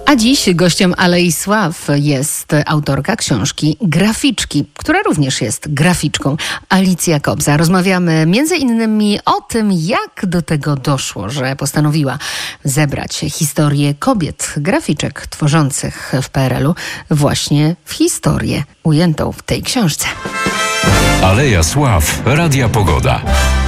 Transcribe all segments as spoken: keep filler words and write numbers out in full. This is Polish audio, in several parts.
A dziś gościem Alei Sław jest autorka książki Graficzki, która również jest graficzką, Alicja Kobza. Rozmawiamy między innymi o tym, jak do tego doszło, że postanowiła zebrać historię kobiet, graficzek tworzących w P R L u właśnie w historię ujętą w tej książce. Aleja Sław, Radia Pogoda.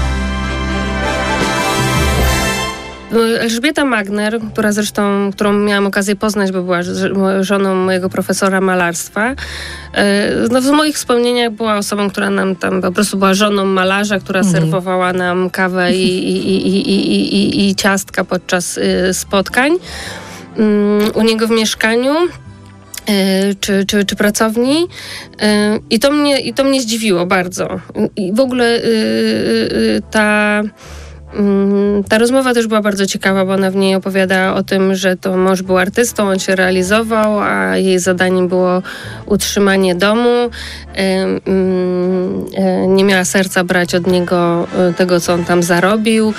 Elżbieta Magner, która zresztą, którą miałam okazję poznać, bo była żoną mojego profesora malarstwa, no w moich wspomnieniach była osobą, która nam tam po prostu była żoną malarza, która mhm. serwowała nam kawę i, i, i, i, i, i ciastka podczas spotkań u niego w mieszkaniu. Czy, czy, czy pracowni. I to mnie, i to mnie zdziwiło bardzo. I w ogóle ta Ta rozmowa też była bardzo ciekawa, bo ona w niej opowiada o tym, że to mąż był artystą, on się realizował, a jej zadaniem było utrzymanie domu. Nie miała serca brać od niego tego, co on tam zarobił,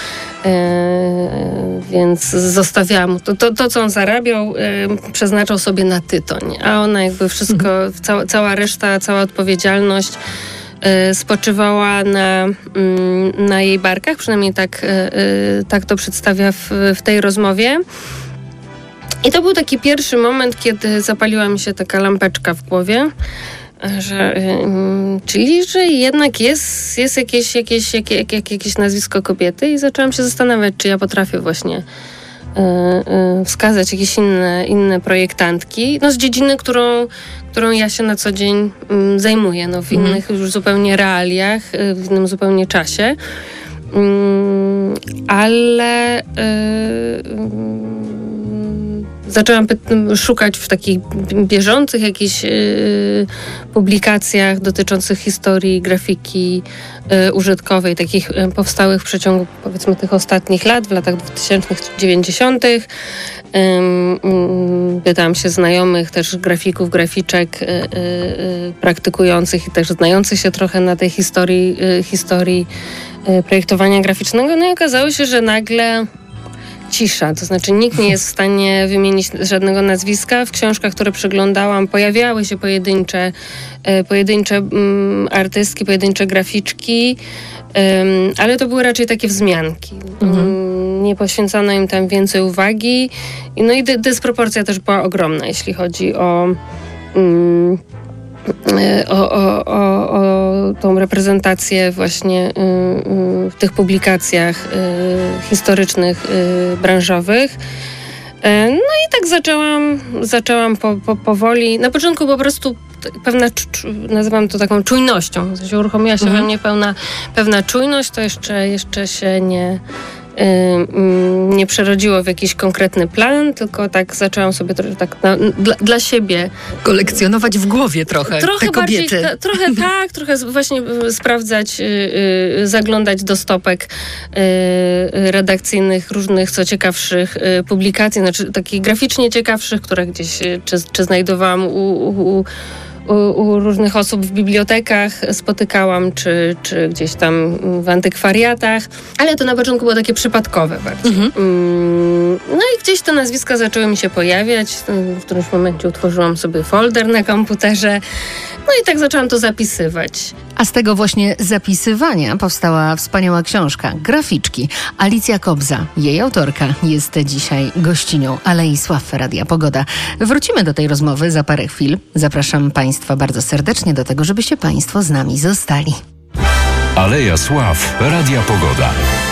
więc zostawiała mu to, to, to co on zarabiał, przeznaczał sobie na tytoń, a ona jakby wszystko, cała, cała reszta, cała odpowiedzialność spoczywała na, na jej barkach, przynajmniej tak, tak to przedstawia w, w tej rozmowie. I to był taki pierwszy moment, kiedy zapaliła mi się taka lampeczka w głowie, że, czyli, że jednak jest, jest jakieś, jakieś, jakieś, jakieś nazwisko kobiety i zaczęłam się zastanawiać, czy ja potrafię właśnie wskazać jakieś inne, inne projektantki, no z dziedziny, którą, którą ja się na co dzień zajmuję, no w innych już zupełnie realiach, w innym zupełnie czasie, ale zaczęłam szukać w takich bieżących jakichś y, publikacjach dotyczących historii grafiki y, użytkowej, takich y, powstałych w przeciągu, powiedzmy, tych ostatnich lat, w latach dwutysięcznych, dziewięćdziesiątych. Y, y, pytałam się znajomych, też grafików, graficzek y, y, y, praktykujących i też znających się trochę na tej historii, y, historii y, projektowania graficznego. No i okazało się, że nagle cisza, to znaczy nikt nie jest w stanie wymienić żadnego nazwiska. W książkach, które przeglądałam, pojawiały się pojedyncze, pojedyncze um, artystki, pojedyncze graficzki, um, ale to były raczej takie wzmianki. Mhm. Um, nie poświęcano im tam więcej uwagi. No i dy- dysproporcja też była ogromna, jeśli chodzi o um, O, o, o, o tą reprezentację właśnie y, y, w tych publikacjach y, historycznych, y, branżowych. Y, no i tak zaczęłam, zaczęłam po, po, powoli. Na początku po prostu pewna, nazywam to taką czujnością. W sensie uruchomiła się mhm. we mnie pełna, pewna czujność, to jeszcze, jeszcze się nie... nie przerodziło w jakiś konkretny plan, tylko tak zaczęłam sobie trochę tak na, dla, dla siebie kolekcjonować w głowie trochę, trochę te bardziej, kobiety. Ta, trochę tak, trochę właśnie sprawdzać, yy, yy, zaglądać do stopek yy, redakcyjnych różnych, co ciekawszych yy, publikacji, znaczy takich graficznie ciekawszych, które gdzieś yy, czy, czy znajdowałam u, u, u U, u różnych osób w bibliotekach spotykałam, czy, czy gdzieś tam w antykwariatach, ale to na początku było takie przypadkowe bardziej. Mhm. No i gdzieś te nazwiska zaczęły mi się pojawiać. W którymś momencie utworzyłam sobie folder na komputerze, no i tak zaczęłam to zapisywać. A z tego właśnie zapisywania powstała wspaniała książka Graficzki. Alicja Kobza, jej autorka, jest dzisiaj gościnią Alei Sław, Radia Pogoda. Wrócimy do tej rozmowy za parę chwil. Zapraszam Państwa bardzo serdecznie do tego, żebyście Państwo z nami zostali. Aleja Sław, Radia Pogoda.